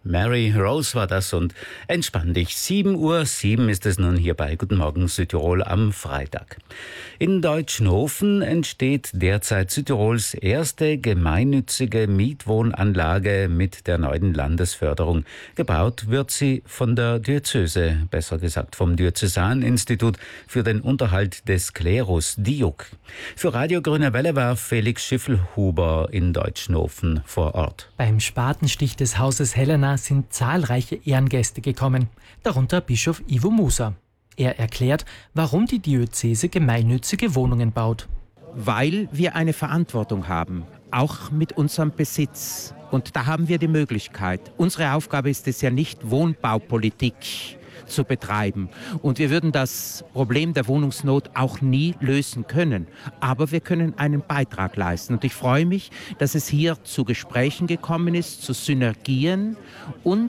Mary Rose war das und entspann dich. 7:07 ist es nun hier bei Guten Morgen Südtirol am Freitag. In Deutschenhofen entsteht derzeit Südtirols erste gemeinnützige Mietwohnanlage mit der neuen Landesförderung. Gebaut wird sie von der Diözese, besser gesagt vom Diözesaninstitut für den Unterhalt des Klerus, DIUK. Für Radio Grüne Welle war Felix Schiffelhuber in Deutschenhofen vor Ort. Beim Spatenstich des Hauses Helena sind zahlreiche Ehrengäste gekommen, darunter Bischof Ivo Musa. Er erklärt, warum die Diözese gemeinnützige Wohnungen baut. Weil wir eine Verantwortung haben, auch mit unserem Besitz. Und da haben wir die Möglichkeit. Unsere Aufgabe ist es ja nicht, Wohnbaupolitik zu betreiben. Und wir würden das Problem der Wohnungsnot auch nie lösen können. Aber wir können einen Beitrag leisten. Und ich freue mich, dass es hier zu Gesprächen gekommen ist, zu Synergien. Und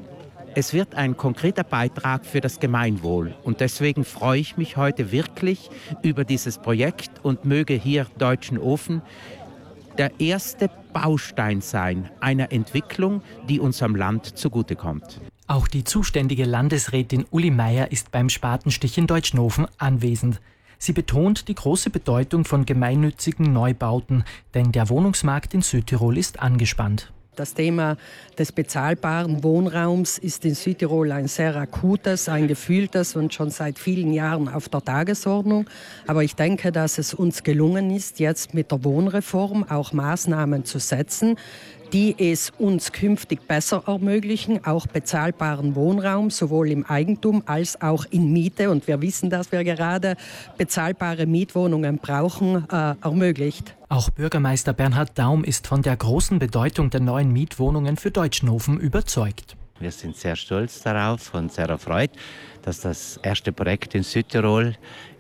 es wird ein konkreter Beitrag für das Gemeinwohl. Und deswegen freue ich mich heute wirklich über dieses Projekt und möge hier Deutschenhofen der erste Baustein sein einer Entwicklung, die unserem Land zugutekommt. Auch die zuständige Landesrätin Uli Meier ist beim Spatenstich in Deutschenhofen anwesend. Sie betont die große Bedeutung von gemeinnützigen Neubauten, denn der Wohnungsmarkt in Südtirol ist angespannt. Das Thema des bezahlbaren Wohnraums ist in Südtirol ein sehr akutes, ein gefühltes und schon seit vielen Jahren auf der Tagesordnung. Aber ich denke, dass es uns gelungen ist, jetzt mit der Wohnreform auch Maßnahmen zu setzen, die es uns künftig besser ermöglichen, auch bezahlbaren Wohnraum sowohl im Eigentum als auch in Miete, und wir wissen, dass wir gerade bezahlbare Mietwohnungen brauchen, ermöglicht. Auch Bürgermeister Bernhard Daum ist von der großen Bedeutung der neuen Mietwohnungen für Deutschenhofen überzeugt. Wir sind sehr stolz darauf und sehr erfreut, dass das erste Projekt in Südtirol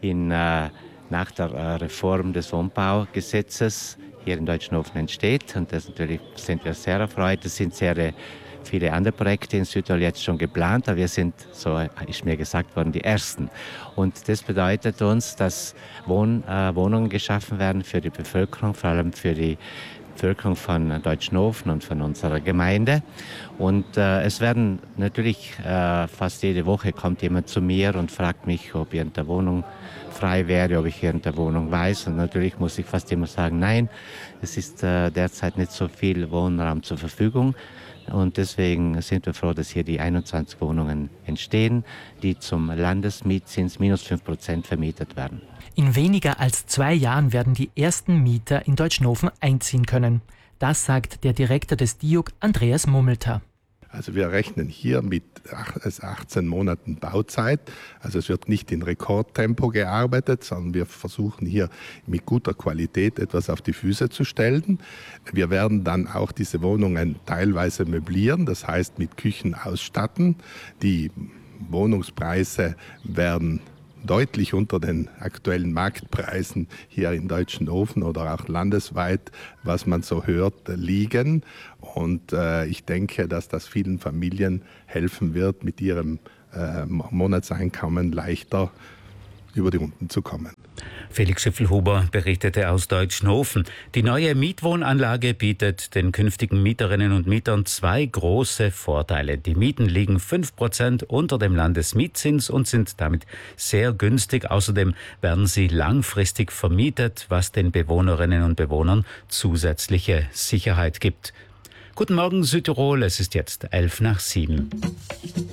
nach der Reform des Wohnbaugesetzes hier in Deutschenhofen entsteht. Und das natürlich sind wir sehr erfreut. Es sind sehr viele andere Projekte in Südtirol jetzt schon geplant, aber wir sind, so ist mir gesagt worden, die Ersten. Und das bedeutet uns, dass Wohnungen geschaffen werden für die Bevölkerung, vor allem für die Bevölkerung von Deutschenhofen und von unserer Gemeinde. Und es werden natürlich fast jede Woche kommt jemand zu mir und fragt mich, ob ich in der Wohnung frei wäre, ob ich hier in der Wohnung weiß. Und natürlich muss ich fast immer sagen, nein, es ist derzeit nicht so viel Wohnraum zur Verfügung. Und deswegen sind wir froh, dass hier die 21 Wohnungen entstehen, die zum Landesmietzins -5% vermietet werden. In weniger als 2 Jahren werden die ersten Mieter in Deutschenhofen einziehen können. Das sagt der Direktor des DIUK, Andreas Mummelter. Also wir rechnen hier mit 18 Monaten Bauzeit. Also es wird nicht in Rekordtempo gearbeitet, sondern wir versuchen hier mit guter Qualität etwas auf die Füße zu stellen. Wir werden dann auch diese Wohnungen teilweise möblieren, das heißt mit Küchen ausstatten. Die Wohnungspreise werden deutlich unter den aktuellen Marktpreisen hier in Deutschenhofen oder auch landesweit, was man so hört, liegen. Und ich denke, dass das vielen Familien helfen wird, mit ihrem Monatseinkommen leichter über die Runden zu kommen. Felix Schiffelhuber berichtete aus Deutschenhofen. Die neue Mietwohnanlage bietet den künftigen Mieterinnen und Mietern 2 große Vorteile. Die Mieten liegen 5% unter dem Landesmietzins und sind damit sehr günstig. Außerdem werden sie langfristig vermietet, was den Bewohnerinnen und Bewohnern zusätzliche Sicherheit gibt. Guten Morgen Südtirol, es ist jetzt 6:11.